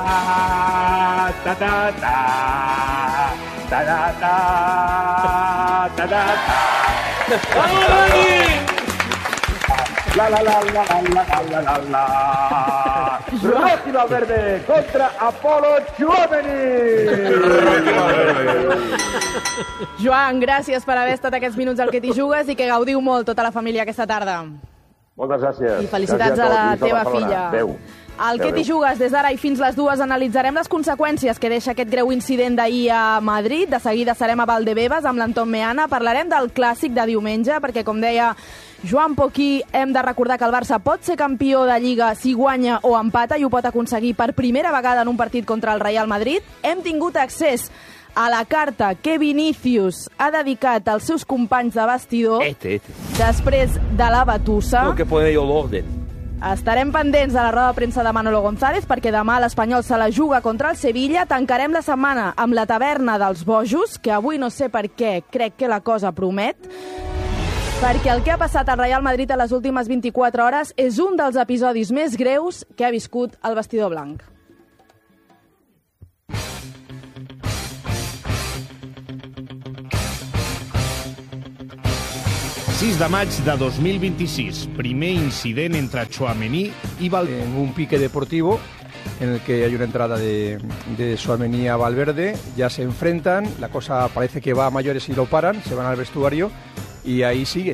ta ta ta, ta ta ta, ta ta ta. La la la la la la la la. Rossi Valverde contra Apolo Tchouaméni. Joan, gràcies per haver estat aquests minuts al Que t'hi jugues i que gaudiu molt tota la família aquesta tarda. Moltes gràcies. I felicitats a la teva filla. Adéu. Al Que t'hi jugues, des d'ara i fins les 2 analitzarem les conseqüències que deixa aquest greu incident d'ahir a Madrid. De seguida serem a Valdebebas amb l'Anton Meana. Parlarem del clàssic de diumenge, perquè, com deia Joan Poquí, hem de recordar que el Barça pot ser campió de Lliga si guanya o empata i ho pot aconseguir per primera vegada en un partit contra el Real Madrid. Hem tingut accés a la carta que Vinícius ha dedicat als seus companys de vestidor després de la batussa. No, que pone yo el orden. Estarem pendents de la roda de premsa de Manolo González perquè demà l'Espanyol se la juga contra el Sevilla. Tancarem la setmana amb la taverna dels bojos, que avui no sé per què, crec que la cosa promet, perquè el que ha passat al Real Madrid a les últimes 24 hores és un dels episodis més greus que ha viscut el vestidor blanc. ...6 de maig de 2026, primer incident entre Tchouaméni y Valverde. En un pique deportivo en el que hay una entrada de Tchouaméni a Valverde, ya se enfrentan, la cosa parece que va a mayores y lo paran, se van al vestuario y ahí siguen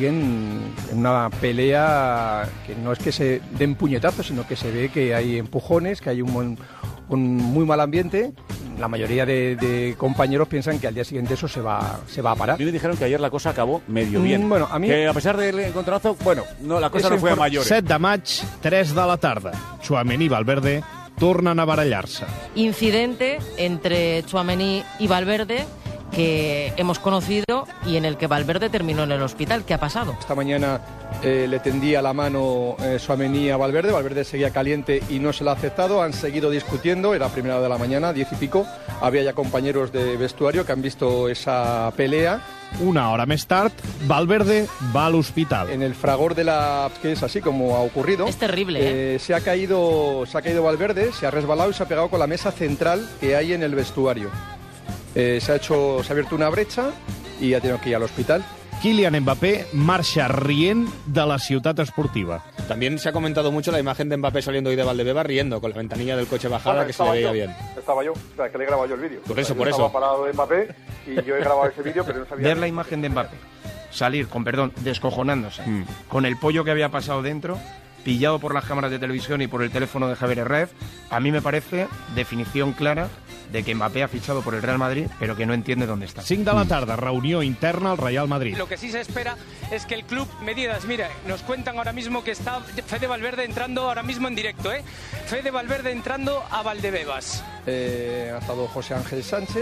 en una pelea que no es que se den puñetazos, sino que se ve que hay empujones, que hay un muy mal ambiente. La mayoría de compañeros piensan que al día siguiente eso se va a parar. A mí me dijeron que ayer la cosa acabó medio bien. Bueno, a mí... Que a pesar del encontronazo, bueno, no, la cosa no fue a mayores. 7 de maig, 3 de la tarda. Tchouaméni i Valverde tornen a barallar-se. Incidente entre Tchouaméni y Valverde que hemos conocido y en el que Valverde terminó en el hospital. ¿Qué ha pasado? Esta mañana le tendía la mano Tchouaméni a Valverde. Valverde seguía caliente y no se lo ha aceptado. Han seguido discutiendo. Era primera hora de la mañana, 10 y pico. Había ya compañeros de vestuario que han visto esa pelea. Una hora més tard, Valverde va a l'hospital. En el fragor de la... que es así como ha ocurrido. Es terrible, ¿eh? Se ha caído Valverde, se ha resbalado y se ha pegado con la mesa central que hay en el vestuario. Se ha abierto una brecha y ha tenido que ir al hospital. Kylian Mbappé marxa rient de la ciutat esportiva. También se ha comentado mucho la imagen de Mbappé saliendo hoy de Valdebebas riendo con la ventanilla del coche bajada, que se le veía bien. Estaba yo, o sea, que le he grabado yo el vídeo. Por eso. Estaba parado de Mbappé y yo he grabado ese vídeo, pero no sabía... Ver la imagen de Mbappé, salir, descojonándose, con el pollo que había pasado dentro, pillado por las cámaras de televisión y por el teléfono de Javier Herrera, a mí me parece definición clara de que Mbappé ha fichado por el Real Madrid, pero que no entiende dónde está. 5 de la tarda, reunió interna al Real Madrid. Lo que sí se espera es que el club medidas, mira, nos cuentan ahora mismo que está Fede Valverde entrando ahora mismo en directo, Fede Valverde entrando a Valdebebas. Ha estado José Ángel Sánchez,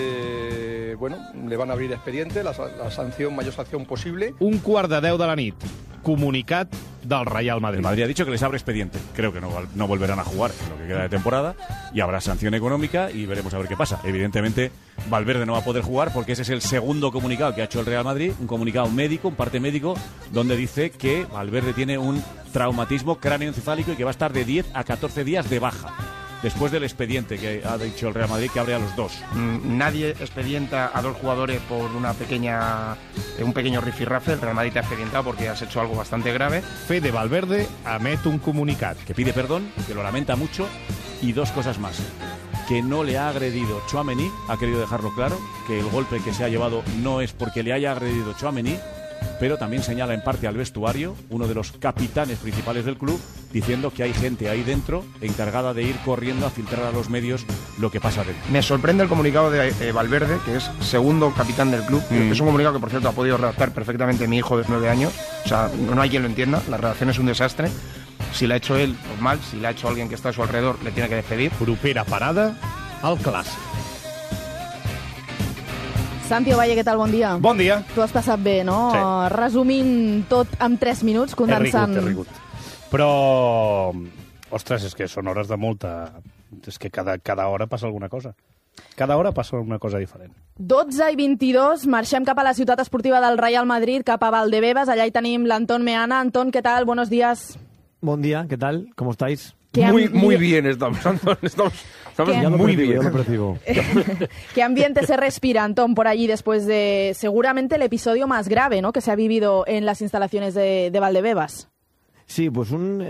bueno, le van a abrir expediente, la sanción, mayor sanción posible. 1:15 de la nit. Comunicat del Real Madrid. El Madrid ha dicho que les abre expediente. Creo que no volverán a jugar en lo que queda de temporada y habrá sanción económica y veremos a ver qué pasa. Evidentemente, Valverde no va a poder jugar porque ese es el segundo comunicado que ha hecho el Real Madrid, un comunicado médico, un parte médico, donde dice que Valverde tiene un traumatismo cráneoencefálico y que va a estar de 10 a 14 días de baja. Después del expediente que ha dicho el Real Madrid que abre a los dos. Nadie expedienta a dos jugadores por un pequeño rifirrafe. El Real Madrid te ha expedientado porque has hecho algo bastante grave. Fede Valverde emet un comunicat. Que pide perdón, que lo lamenta mucho y dos cosas más. Que no le ha agredido Tchouaméni, ha querido dejarlo claro, que el golpe que se ha llevado no es porque le haya agredido Tchouaméni, pero también señala en parte al vestuario, uno de los capitanes principales del club, diciendo que hay gente ahí dentro encargada de ir corriendo a filtrar a los medios lo que pasa dentro. Me sorprende el comunicado de Valverde, que es segundo capitán del club. Es un comunicado que, por cierto, ha podido redactar perfectamente mi hijo de 9 años. O sea, no hay quien lo entienda, la redacción es un desastre. Si la ha hecho él, pues mal. Si la ha hecho alguien que está a su alrededor, le tiene que despedir. Propera parada al clàssic. Santi Ovalle, què tal? Bon dia. Bon dia. Tu has passat bé, no? Sí. Resumint tot en 3 minuts, condensant... He rigut. Però, ostres, és que són hores de molta... És que cada hora passa alguna cosa. Cada hora passa una cosa diferent. 12 i 22, marxem cap a la ciutat esportiva del Real Madrid, cap a Valdebebas. Allà hi tenim l'Anton Meana. Anton, què tal? Buenos días. Buen día, ¿qué tal? ¿Cómo estáis? Muy bien estamos, Antón. Estamos muy bien. Ya lo percibo. ¿Qué ambiente se respira, Antón, por allí después de seguramente el episodio más grave, ¿no?, que se ha vivido en las instalaciones de Valdebebas? Sí, pues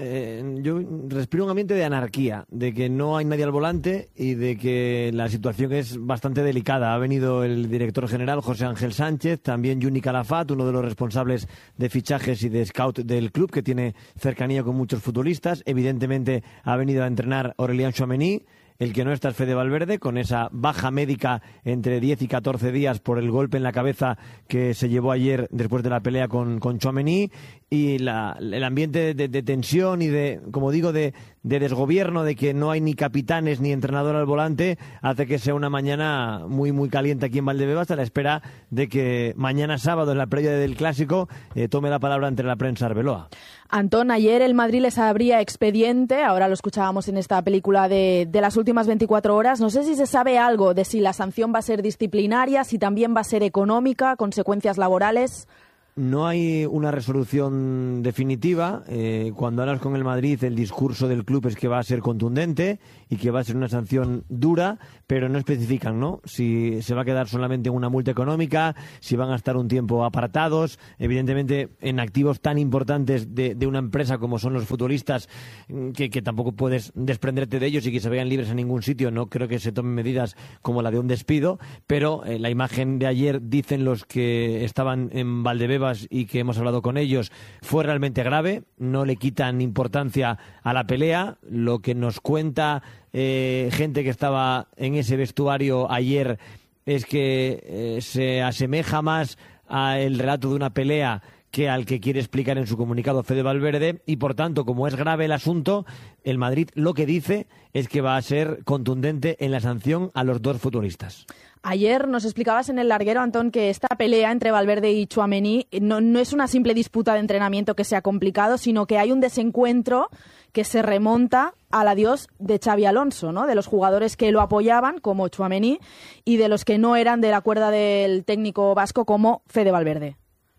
yo respiro un ambiente de anarquía, de que no hay nadie al volante y de que la situación es bastante delicada. Ha venido el director general, José Ángel Sánchez, también Juni Calafat, uno de los responsables de fichajes y de scout del club, que tiene cercanía con muchos futbolistas. Evidentemente ha venido a entrenar Aurélien Tchouaméni. El que no está es Fede Valverde, con esa baja médica entre 10 y 14 días por el golpe en la cabeza que se llevó ayer después de la pelea con Tchouaméni, y el ambiente de tensión y como digo, de desgobierno, de que no hay ni capitanes ni entrenador al volante, hace que sea una mañana muy, muy caliente aquí en Valdebebas, a la espera de que mañana sábado, en la previa del Clásico, tome la palabra ante la prensa Arbeloa. Antón, ayer el Madrid les abría expediente, ahora lo escuchábamos en esta película de las últimas 24 horas. No sé si se sabe algo de si la sanción va a ser disciplinaria, si también va a ser económica, consecuencias laborales. No hay una resolución definitiva. Cuando hablas con el Madrid, el discurso del club es que va a ser contundente y que va a ser una sanción dura, pero no especifican, ¿no?, si se va a quedar solamente en una multa económica, si van a estar un tiempo apartados. Evidentemente, en activos tan importantes de una empresa como son los futbolistas, que tampoco puedes desprenderte de ellos y que se vean libres en ningún sitio, no creo que se tomen medidas como la de un despido, pero la imagen de ayer, dicen los que estaban en Valdebebas y que hemos hablado con ellos, fue realmente grave. No le quitan importancia a la pelea. Lo que nos cuenta gente que estaba en ese vestuario ayer es que se asemeja más al relato de una pelea que al que quiere explicar en su comunicado Fede Valverde, y por tanto, como es grave el asunto, el Madrid lo que dice es que va a ser contundente en la sanción a los dos futbolistas. Ayer nos explicabas en el larguero, Antón, que esta pelea entre Valverde y Tchouaméni no es una simple disputa de entrenamiento que sea complicado, sino que hay un desencuentro que se remonta al adiós de Xabi Alonso, ¿no?, de los jugadores que lo apoyaban, como Tchouaméni, y de los que no eran de la cuerda del técnico vasco, como Fede Valverde.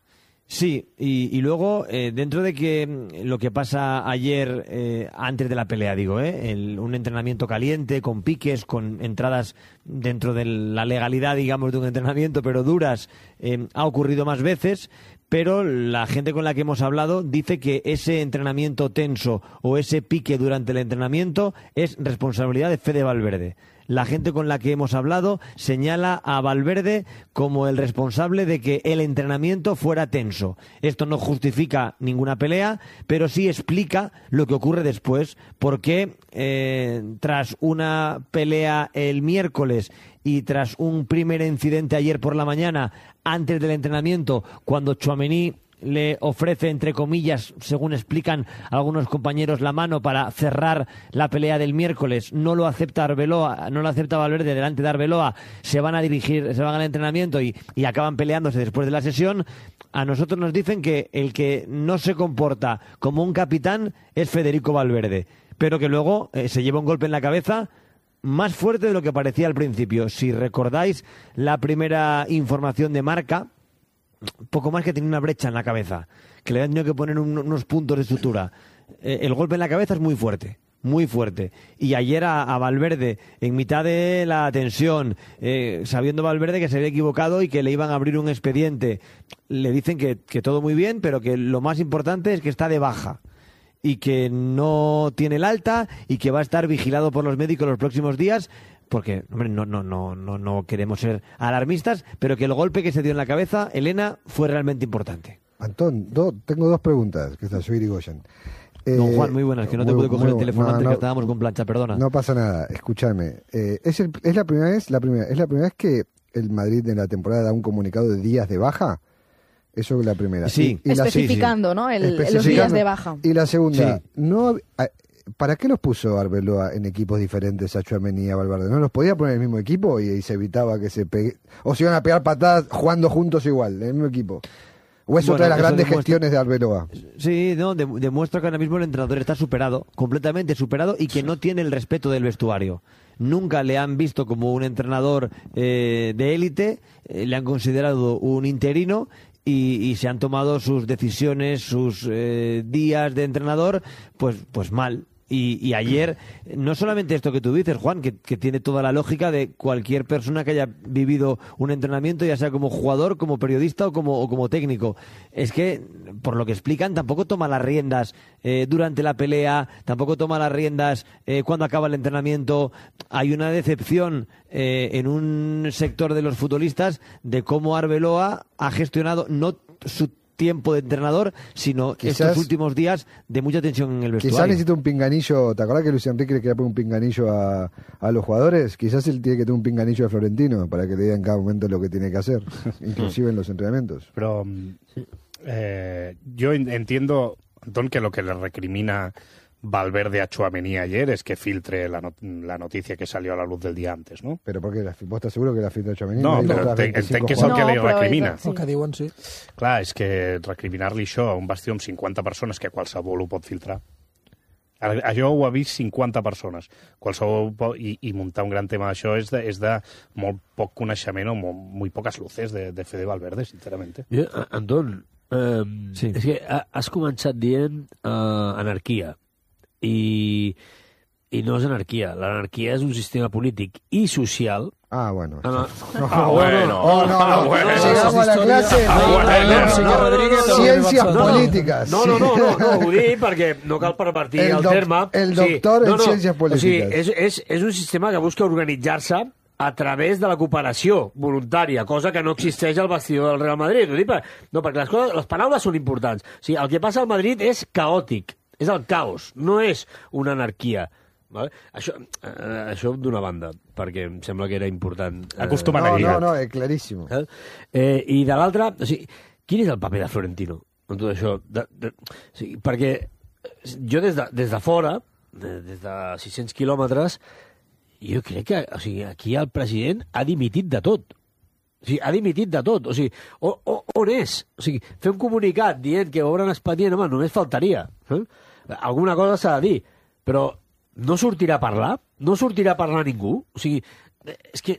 Sí, y luego, dentro de que lo que pasa ayer, antes de la pelea, digo, un entrenamiento caliente, con piques, con entradas dentro de la legalidad, digamos, de un entrenamiento, pero duras, ha ocurrido más veces, pero la gente con la que hemos hablado dice que ese entrenamiento tenso o ese pique durante el entrenamiento es responsabilidad de Fede Valverde. La gente con la que hemos hablado señala a Valverde como el responsable de que el entrenamiento fuera tenso. Esto no justifica ninguna pelea, pero sí explica lo que ocurre después, porque tras una pelea el miércoles y tras un primer incidente ayer por la mañana, antes del entrenamiento, cuando Tchouaméni le ofrece, entre comillas, según explican algunos compañeros, la mano para cerrar la pelea del miércoles, no lo acepta Arbeloa, no lo acepta Valverde delante de Arbeloa, se van al entrenamiento y acaban peleándose después de la sesión. A nosotros nos dicen que el que no se comporta como un capitán es Federico Valverde, pero que luego se lleva un golpe en la cabeza más fuerte de lo que parecía al principio. Si recordáis la primera información de Marca, poco más que tenía una brecha en la cabeza, que le habían tenido que poner unos puntos de sutura. El golpe en la cabeza es muy fuerte, muy fuerte. Y ayer a Valverde, en mitad de la tensión, sabiendo Valverde que se había equivocado y que le iban a abrir un expediente, le dicen que todo muy bien, pero que lo más importante es que está de baja y que no tiene el alta y que va a estar vigilado por los médicos los próximos días, porque, hombre, no queremos ser alarmistas, pero que el golpe que se dio en la cabeza, Elena, fue realmente importante. Antón, tengo dos preguntas, que soy Irigoyen. Don Juan, muy buenas, que no te pude coger el teléfono antes, que estábamos con plancha, perdona. No pasa nada, escúchame. ¿Es la primera vez que el Madrid en la temporada da un comunicado de días de baja? Eso es la primera. Sí, especificando, ¿no? Los días de baja. Y la segunda, ¿para qué los puso Arbeloa en equipos diferentes a Tchouaméni y a Valverde? ¿No los podía poner en el mismo equipo y se evitaba que se pegue? ¿O se iban a pegar patadas jugando juntos igual, en el mismo equipo? ¿O es otra de las grandes gestiones de Arbeloa? Sí, no, demuestra que ahora mismo el entrenador está superado, completamente superado, y que no tiene el respeto del vestuario. Nunca le han visto como un entrenador de élite, le han considerado un interino, y se han tomado sus decisiones, sus días de entrenador, pues mal. Y ayer, no solamente esto que tú dices, Juan, que tiene toda la lógica de cualquier persona que haya vivido un entrenamiento, ya sea como jugador, como periodista o como técnico. Es que, por lo que explican, tampoco toma las riendas durante la pelea, tampoco toma las riendas cuando acaba el entrenamiento. Hay una decepción en un sector de los futbolistas de cómo Arbeloa ha gestionado no su tiempo de entrenador, sino estos últimos días de mucha tensión en el vestuario. Quizás necesita un pinganillo. ¿Te acordás que Luis Enrique le quería poner un pinganillo a los jugadores? Quizás él tiene que tener un pinganillo de Florentino para que le diga en cada momento lo que tiene que hacer, inclusive en los entrenamientos. Pero yo entiendo, Antón, que lo que le recrimina Valverde a Tchouaméni ayer es que filtre la noticia que salió a la luz del día antes, ¿no? ¿Pero por qué? ¿Vos estás seguro que la filtra Tchouaméni? No, però entenc que és el que li recrimina. El que diuen, sí. Clar, és que recriminar-li això a un vestit amb 50 persones, que qualsevol ho pot filtrar. Això ho ha vist 50 persones. I muntar un gran tema d'això és de molt poc coneixement o muy pocas luces de Fede Valverde, sinceramente. Anton, sí. És que has començat dient anarquia. I no és anarquia. L'anarquia és un sistema polític i social. Ah, bueno. No. Llegamos a la clase. Ciències polítiques. No, ho dic perquè no cal pervertir el terme. El doctor en ciències polítiques. O sigui, és un sistema que busca organitzar-se a través de la cooperació voluntària, cosa que no existeix al vestidor del Real Madrid. Perquè les paraules són importants. O sigui, el que passa al Madrid és caòtic. És el caos, no és una anarquia. Vale? Això d'una banda, perquè em sembla que era important. No, és claríssim. I de l'altra, o sigui, quin és el paper de Florentino en tot això? O sigui, perquè jo des de fora, des de 600 quilòmetres, jo crec que aquí el president ha dimitit de tot. O sigui, ha dimitit de tot. O sigui, on és? O sigui, fer un comunicat dient que obren expedient, home, només faltaria. Alguna cosa s'ha de dir, però no sortirà a parlar? No sortirà a parlar ningú? O sigui, és que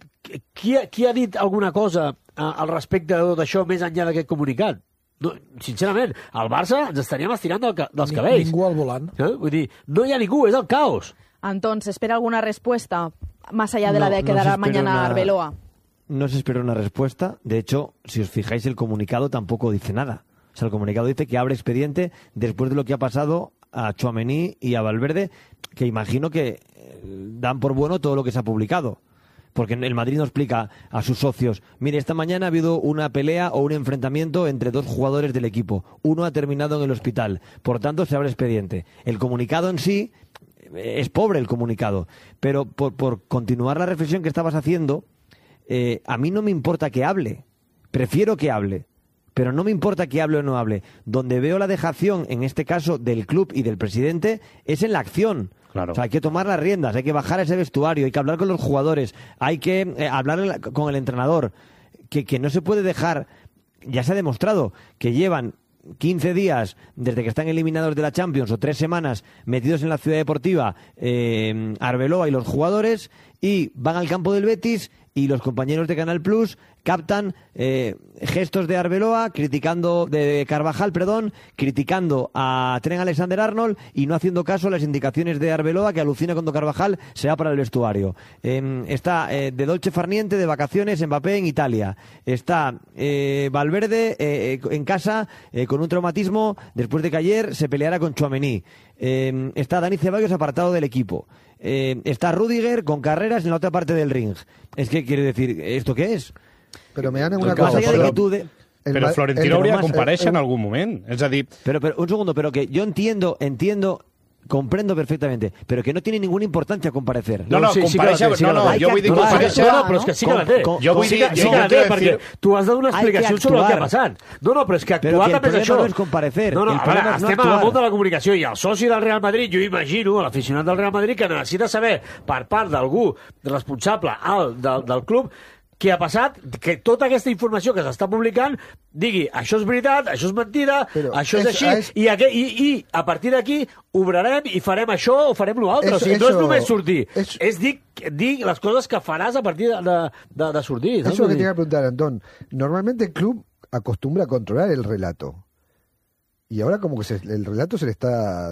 qui ha dit alguna cosa al respecte de tot això més enllà d'aquest comunicat? No, sincerament, al Barça ens estaríem estirant dels cabells. Ningú al volant. Vull dir, no hi ha ningú, és el caos. Antón, ¿se espera alguna respuesta más allá de la de que dará mañana Arbeloa? No se espera una respuesta. De hecho, si os fijáis, el comunicado tampoco dice nada. O sea, el comunicado dice que abre expediente después de lo que ha pasado a Tchouaméni y a Valverde, que imagino que dan por bueno todo lo que se ha publicado. Porque el Madrid no explica a sus socios, mire, esta mañana ha habido una pelea o un enfrentamiento entre dos jugadores del equipo. Uno ha terminado en el hospital. Por tanto, se abre expediente. El comunicado en sí es pobre, el comunicado. Pero por continuar la reflexión que estabas haciendo, a mí no me importa que hable. Prefiero que hable. Pero no me importa que hable o no hable. Donde veo la dejación, en este caso, del club y del presidente, es en la acción. Claro. O sea, hay que tomar las riendas, hay que bajar a ese vestuario, hay que hablar con los jugadores, hay que hablar con el entrenador. Que no se puede dejar, ya se ha demostrado, que llevan 15 días desde que están eliminados de la Champions o 3 semanas metidos en la ciudad deportiva Arbeloa y los jugadores, y van al campo del Betis y los compañeros de Canal Plus captan gestos de Arbeloa de Carvajal, criticando a Trent Alexander-Arnold y no haciendo caso a las indicaciones de Arbeloa, que alucina cuando Carvajal se va para el vestuario. Está de dolce farniente, de vacaciones, Mbappé en Italia. Está Valverde en casa con un traumatismo después de que ayer se peleara con Tchouaméni. Está Dani Ceballos apartado del equipo. Está Rüdiger con carreras en la otra parte del ring. Es que quiere decir, ¿esto qué es? Pero me dan una cosa. Però Florentino hauria de comparèixer en algun moment. És a dir... Pero un segundo, pero que yo entiendo, comprendo perfectamente, pero que no tiene ninguna importancia comparecer. Comparèixer... Jo vull dir comparèixer... No, però és que sí que la té. Jo vull dir que la té, perquè tu has de donar explicacions sobre el que ha passat. No, però és que actuar també és això. No és comparecer. No, a veure, estem a la volta de la comunicació i el soci del Real Madrid, jo imagino, l'aficionat del Real Madrid, que necessita saber per part d'algú responsable alt del club què ha passat, que tota aquesta informació que s'està publicant digui això és veritat, això és mentida, això és així, i a partir d'aquí obrarem i farem això o farem l'altre. O sigui, no és només sortir, és dir les coses que faràs a partir de sortir. Eso es lo que te iba a preguntar, Antón. Normalmente el club acostumbra a controlar el relato. Y ahora como que el relato se le está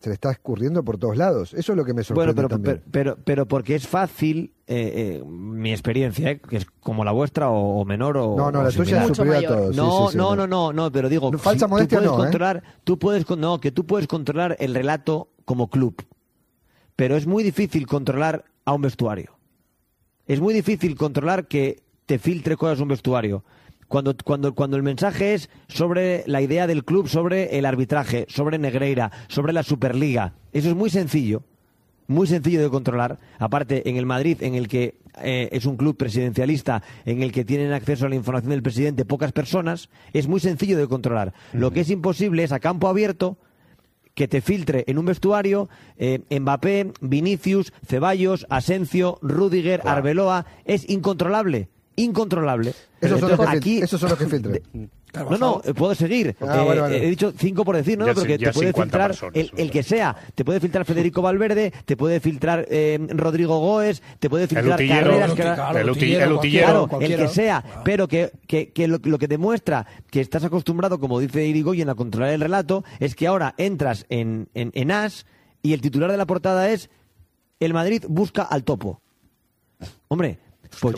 se le está escurriendo por todos lados. Eso es lo que me sorprende también. Pero porque es fácil, mi experiencia, que es como la vuestra o menor o No, la tuya es superior a todos. No, pero digo, falsa modestia tú puedes controlar el relato como club, pero es muy difícil controlar a un vestuario. Es muy difícil controlar que te filtre cosas un vestuario. Cuando el mensaje es sobre la idea del club, sobre el arbitraje, sobre Negreira, sobre la Superliga, eso es muy sencillo de controlar. Aparte, en el Madrid, en el que es un club presidencialista, en el que tienen acceso a la información del presidente pocas personas, es muy sencillo de controlar. Lo que es imposible es a campo abierto que te filtre en un vestuario Mbappé, Vinicius, Ceballos, Asencio, Rüdiger, Arbeloa. Es incontrolable. Esos son los que filtran. No, puedo seguir. He dicho 5 por decir, pero que te puede filtrar el que sea. Te puede filtrar Federico Valverde, te puede filtrar Rodrigo Goes, te puede filtrar Carreras. El utillero. El que sea. Pero que lo que demuestra que estás acostumbrado, como dice Irigoyen, a controlar el relato, es que ahora entras en AS y el titular de la portada es el Madrid busca al topo. Hombre, pues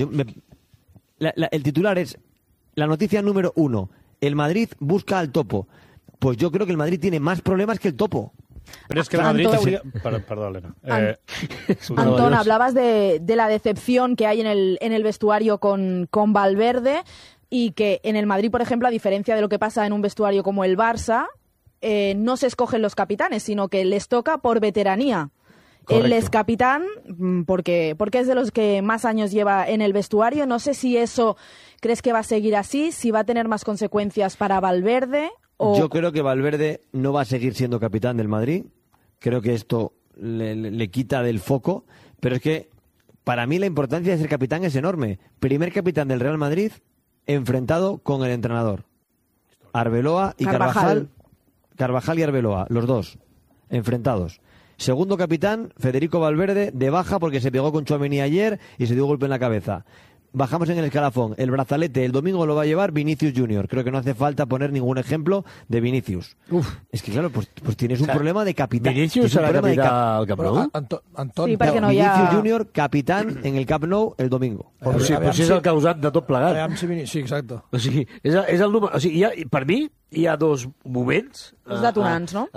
el titular es la noticia número 1. El Madrid busca al topo. Pues yo creo que el Madrid tiene más problemas que el topo. Pero es que el Madrid... Perdón, Elena. Antón, hablabas de la decepción que hay en el vestuario con Valverde y que en el Madrid, por ejemplo, a diferencia de lo que pasa en un vestuario como el Barça, no se escogen los capitanes, sino que les toca por veteranía. Correcto. Él es capitán porque es de los que más años lleva en el vestuario. No sé si eso crees que va a seguir así, si va a tener más consecuencias para Valverde. Yo creo que Valverde no va a seguir siendo capitán del Madrid. Creo que esto le quita del foco. Pero es que para mí la importancia de ser capitán es enorme. Primer capitán del Real Madrid enfrentado con el entrenador. Arbeloa y Carvajal y Arbeloa, los dos enfrentados. Segundo capitán, Federico Valverde, de baja porque se pegó con Tchouaméni ayer y se dio un golpe en la cabeza. Bajamos en el escalafón. El brazalete el domingo lo va a llevar Vinicius Junior. Creo que no hace falta poner ningún ejemplo de Vinicius. Es que claro, pues tienes un problema de capitán. Vinicius será capitán al Camp Nou? Antón, sí, perquè no Vinicius Junior, capitán en el Camp Nou el domingo. Pues és el causant de tot plegat. Sí, exacte. O sigui, és el número... O sigui, per mi hi ha dos moments... Dos detonants, no?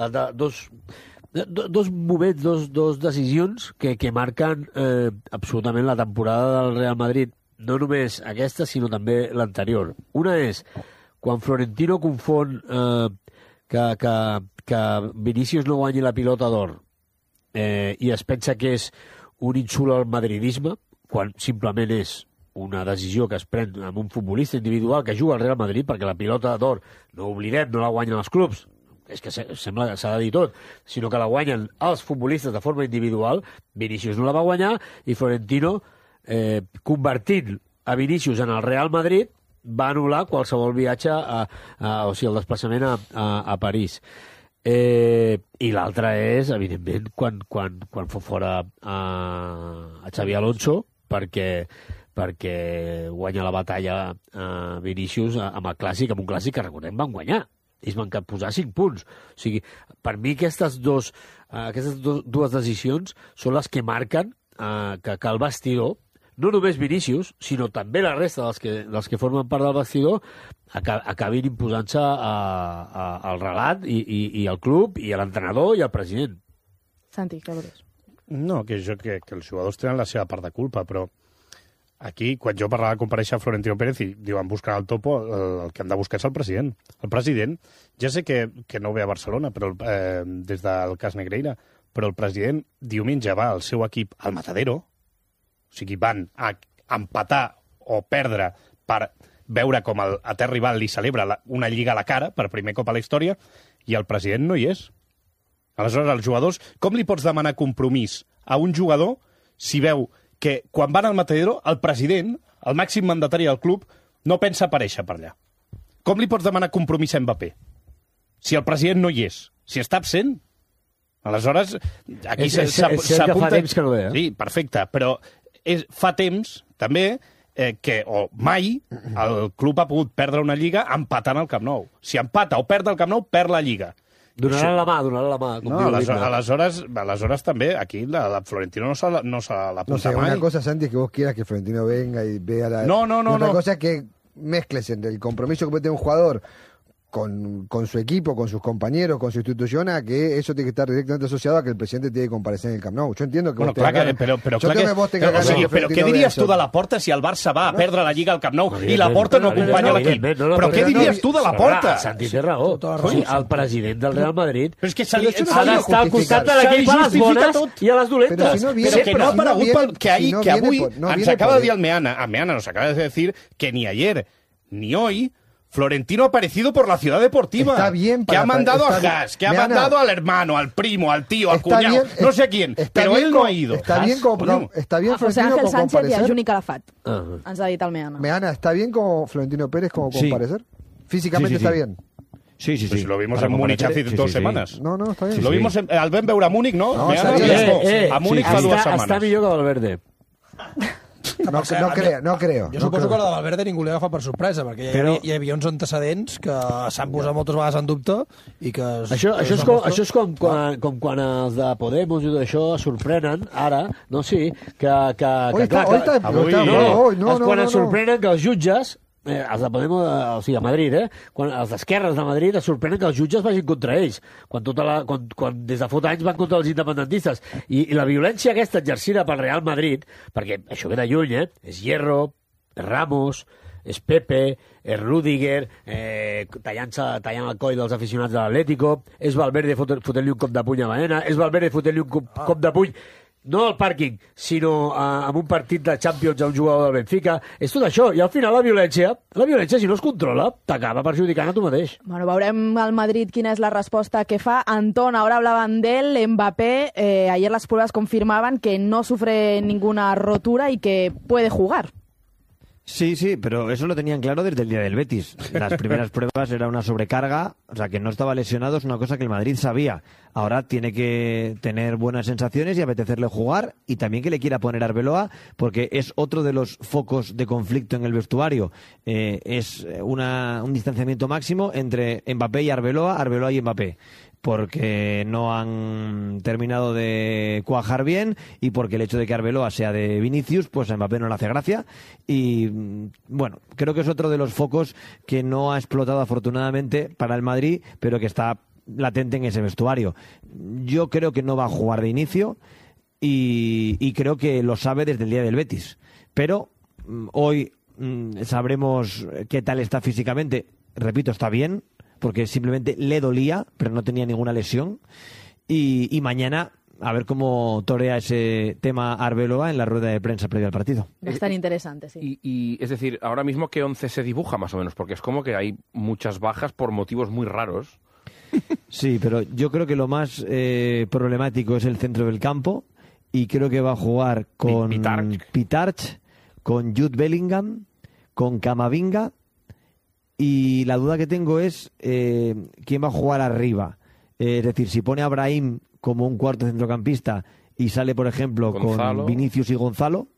Dos moments, dos decisions que marquen absolutament la temporada del Real Madrid, no només aquesta, sinó també l'anterior. Una és quan Florentino confon que Vinicius no guanyi la pilota d'or i es pensa que és un insult al madridisme, quan simplement és una decisió que es pren amb un futbolista individual que juga al Real Madrid, perquè la pilota d'or, no oblidem, no la guanyen els clubs, és que sembla que s'ha de dir tot, sinó que la guanyen els futbolistes de forma individual. Vinicius no la va guanyar i Florentino, convertint a Vinicius en el Real Madrid, va anul·lar qualsevol viatge, o sigui, el desplaçament a París. I l'altre és, evidentment, quan fos fora a Xavi Alonso, perquè guanya la batalla Vinicius amb el Clàssic, amb un Clàssic que, recordem, van guanyar. I es van posar 5 punts. O sigui, per mi aquestes dues decisions són les que marquen que el vestidor, no només Vinicius, sinó també la resta dels que formen part del vestidor, acabin imposant-se al relat i al club, i a l'entrenador i al president. Santi, què vols? No, que els jugadors tenen la seva part de culpa, però aquí, quan jo parlava de comparèixer a Florentino Pérez i diuen buscar el topo, el que han de buscar és el president. El president, ja sé que no ve a Barcelona però des del cas Negreira, però el president diumenge va al seu equip al Matadero, o sigui, van a empatar o perdre per veure com el etern rival li celebra una lliga a la cara per primer cop a la història, i el president no hi és. Aleshores, els jugadors, com li pots demanar compromís a un jugador si veu que quan van al Matadero, el president, el màxim mandatari del club, no pensa aparèixer per allà? Com li pots demanar compromís a Mbappé? Si el president no hi és, si està absent. Aleshores, aquí s'apunta... És que fa temps que no ve, eh? Sí, perfecte, però fa temps, també, o mai, el club ha pogut perdre una lliga empatant al Camp Nou. Si empata o perd el Camp Nou, perd la lliga. Donaran la mà, com no, diu l'himne. aleshores també, aquí la Florentino no se l'apunta No sé, mai. una cosa, Santi, es que vos quieras que Florentino venga y vea la... No. Y otra cosa es que mezcles entre el compromiso que puede tener un jugador con su equipo, con sus compañeros, con su institución, a que eso tiene que estar directamente asociado a que el presidente tiene que comparecer en el Camp Nou. Yo entiendo que Bueno, vos tengas clar que, ganas- però yo clar creo que, que vos tengas o ganas sigui, que però Florentino què vea diries eso. tu de la Porta si el Barça va a perdre la Lliga al Camp Nou i la Porta no acompanya l'equip? Evidentment, Però què diries tu de la Porta? Santi té raó. O sigui, el president del Real Madrid Però és que ha d'estar al costat de l'equip a les bones i a les dolentes. Pero si no viene- Però que no ha si no aparegut viene- pel que, ahí, si no que viene avui por- no ens viene acaba por- de dir el Meana nos acaba de decir que ni ayer ni hoy Florentino ha aparecido por la ciudad deportiva. Está bien que ha mandado a está bien. Haas, que ha Meana, mandado al hermano, al primo, al tío, al está cuñado, bien, no sé a quién, está pero bien él no como- ha ido. Está bien Haas, como coño. está bien A José Florentino Ángel como Sánchez i a comparecer. Juni Calafat. Ens ha dit el Meana. Meana, ¿está bien como Florentino Pérez como Sí. comparecer? Físicamente Sí, sí, está sí. bien. Sí. Pues lo vimos Para en Múnich comparecer, hace sí, 2 sí, sí. semanas. No, está bien. Lo vimos al Ben veure a Múnich, no? No, Meana, está bien. a Múnich fa 2 setmanes. Està millor que Valverde. No creo. Jo suposo que la de Valverde ningú li agafa per sorpresa, perquè Però- hi havia uns antecedents que s'han posat moltes vegades en dubte i que... Això és com quan els de Podemos i tot això es sorprenen, ara, no, sí, que Hoy clar, está- que- hoy está- no, hoy, no, quan no, es no. sorprenen que els jutges els de Podemos, o sigui, a Madrid, quan els d'esquerres de Madrid es sorprenen que els jutges vagin contra ells, quan des de fot anys van contra els independentistes. I la violència aquesta exercida pel Real Madrid, perquè això ve de lluny, és Hierro, és Ramos, és Pepe, és Rüdiger, tallant el coll dels aficionats de l'Atlético, és Valverde fotent-li un cop de puny a Baena, és Valverde fotent-li un cop de puny no al pàrquing, sinó en un partit de Champions a un jugador del Benfica. És tot això. I al final la violència, si no es controla, t'acaba perjudicant a tu mateix. Bueno, veurem al Madrid quina es la respuesta que fa. Antón, ahora hablaban de él, Mbappé. Ayer las pruebas confirmaban que no sufre ninguna rotura y que puede jugar. Sí, pero eso lo tenían claro desde el día del Betis. Las primeras pruebas era una sobrecarga, o sea, que no estaba lesionado, es una cosa que el Madrid sabía. Ahora tiene que tener buenas sensaciones y apetecerle jugar, y también que le quiera poner a Arbeloa, porque es otro de los focos de conflicto en el vestuario. Es un distanciamiento máximo entre Mbappé y Arbeloa y Mbappé, porque no han terminado de cuajar bien y porque el hecho de que Arbeloa sea de Vinicius, pues a Mbappé no le hace gracia. Y bueno, creo que es otro de los focos que no ha explotado afortunadamente para el Madrid, pero que está latente en ese vestuario. Yo creo que no va a jugar de inicio y creo que lo sabe desde el día del Betis. Pero hoy sabremos qué tal está físicamente. Repito, está bien, porque simplemente le dolía, pero no tenía ninguna lesión. Y mañana a ver cómo torea ese tema Arbeloa en la rueda de prensa previa al partido. Va a estar interesante, sí. Y es decir, ahora mismo, ¿qué 11 se dibuja más o menos? Porque es como que hay muchas bajas por motivos muy raros. Sí, pero yo creo que lo más problemático es el centro del campo, y creo que va a jugar con Pitarch, con Jude Bellingham, con Camavinga, y la duda que tengo es quién va a jugar arriba. Es decir, si pone a Brahim como un cuarto centrocampista y sale, por ejemplo, Gonzalo, con Vinicius y Gonzalo,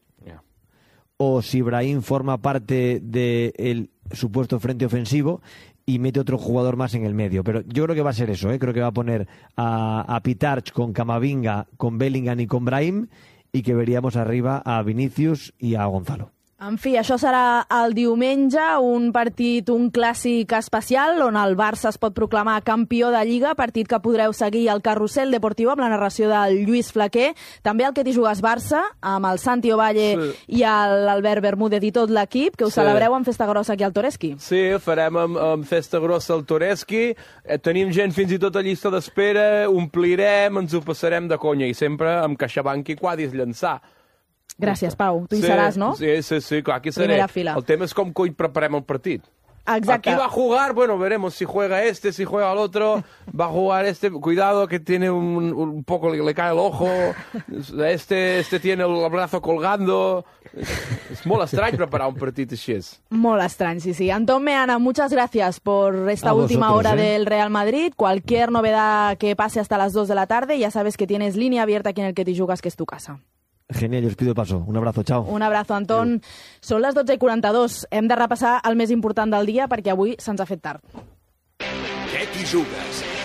o si Brahim forma parte del supuesto frente ofensivo y mete otro jugador más en el medio. Pero yo creo que va a ser eso, creo que va a poner a Pitarch con Camavinga, con Bellingham y con Brahim, y que veríamos arriba a Vinicius y a Gonzalo. En fi, això serà el diumenge, un partit, un clàssic especial, on el Barça es pot proclamar campió de Lliga, partit que podreu seguir al Carrusel Deportiu amb la narració del Lluís Flaquer, també el Que t'hi jugues Barça, amb el Santi Ovalle i l'Albert Bermúdez i tot l'equip, que us celebreu amb festa grossa aquí al Toreski. Sí, farem amb festa grossa al Toreski, tenim gent fins i tot a llista d'espera, omplirem, ens ho passarem de conya, i sempre amb CaixaBank i quadris llançar. Gràcies, Pau. Tu hi seràs, no? Sí, clar, aquí seré. Primera fila. El tema és com coi preparem el partit. Exacte. Aquí va a jugar, bueno, veremos si juega este, si juega el otro, va a jugar este, cuidado que tiene un poco, le cae el ojo, este tiene el brazo colgando. Es molt estrany preparar un partit així. Molt estrany, sí. Antón Meana, muchas gracias por esta última hora del Real Madrid. Cualquier novedad que pase hasta las 2 de la tarde, ya sabes que tienes línea abierta aquí en el Que t'hi jugues, que es tu casa. Genial, yo os pido paso. Un abrazo, chao. Un abrazo, Antón. Són les 12:42. Hem de repassar el més important del dia perquè avui se'ns ha fet tard. Que t'hi jugues?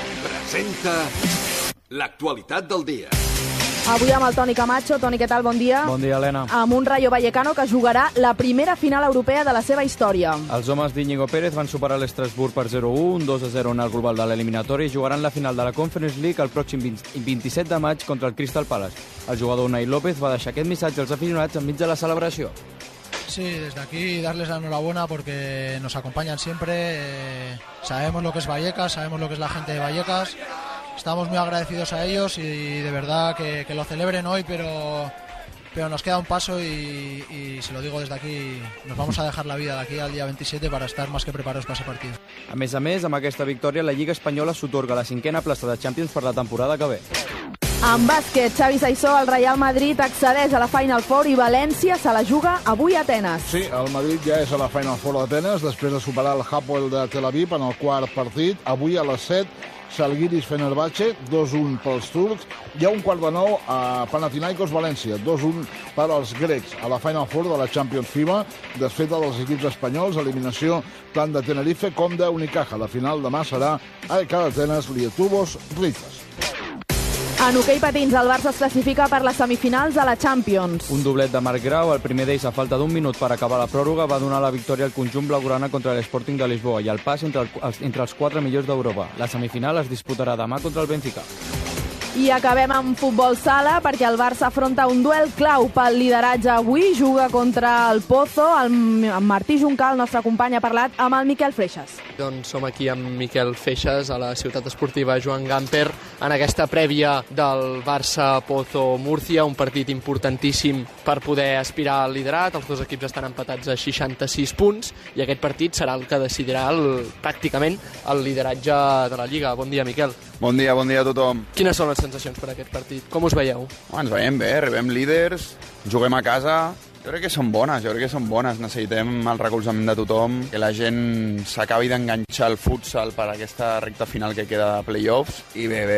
presenta l'actualitat del dia. Avui amb el Toni Camacho. Toni, què tal? Bon dia. Bon dia, Helena. Amb un Rayo Vallecano que jugarà la primera final europea de la seva història. Els homes d'Íñigo Pérez van superar l'Estrasburg per 0-1, 2-0 en el global de l'eliminatori i jugaran la final de la Conference League el pròxim 27 de maig contra el Crystal Palace. El jugador Unai López va deixar aquest missatge als aficionats enmig de la celebració. Sí, desde aquí darles la enhorabuena porque nos acompañan siempre. Sabemos lo que es Vallecas, sabemos lo que es la gente de Vallecas. Estamos muy agradecidos a ellos y de verdad que lo celebren hoy, pero nos queda un paso y se lo digo desde aquí, nos vamos a dejar la vida de aquí al día 27 para estar más que preparados para ese partido. A més, amb aquesta victòria, la Lliga Espanyola s'otorga la 5a plaça de Champions per la temporada que ve. En bàsquet, Xavi Saissó, el Real Madrid accedeix a la Final Four i València se la juga avui a Atenes. Sí, el Madrid ja és a la Final Four d'Atenes després de superar el Hapoel de Tel Aviv en el quart partit. Avui a les 7, Žalgiris Fenerbahçe, 2-1 pels turcs. Hi ha un quart de 9 a Panathinaikos València, 2-1 per als grecs. A la Final Four de la Champions FIBA, desfeta dels equips espanyols, eliminació tant de Tenerife com d'Unicaja. La final demà serà AEK d'Atenes, Lietuvos, Rizas. En hoquei patins, el Barça es classifica per les semifinals de la Champions. Un doblet de Marc Grau, el primer d'ells a falta d'un minut per acabar la pròrroga, va donar la victòria al conjunt blaugrana contra l'Sporting de Lisboa i el pas entre els 4 millors d'Europa. La semifinal es disputarà demà contra el Benfica. I acabem amb futbol sala perquè el Barça afronta un duel clau pel lideratge avui. Juga contra el Pozo. En Martí Juncal, el nostre company, ha parlat amb el Miquel Freixas. Doncs som aquí amb Miquel Feixas a la ciutat esportiva Joan Gamper en aquesta prèvia del Barça-Pozo-Múrcia, un partit importantíssim per poder aspirar al liderat. Els dos equips estan empatats a 66 punts i aquest partit serà el que decidirà pràcticament el lideratge de la Lliga. Bon dia, Miquel. Bon dia a tothom. Quines són les sensacions per aquest partit? Com us veieu? Ens veiem bé, arribem líders, juguem a casa. Jo crec que són bones, necessitem el recolzament de tothom, que la gent s'acabi d'enganxar al futsal per aquesta recta final que queda de play-offs, i bé,